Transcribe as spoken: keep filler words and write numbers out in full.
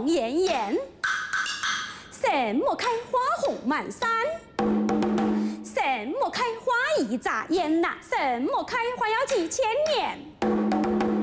炎炎。什么开花红满山？什么开花一眨眼呐？什么开花要几千年？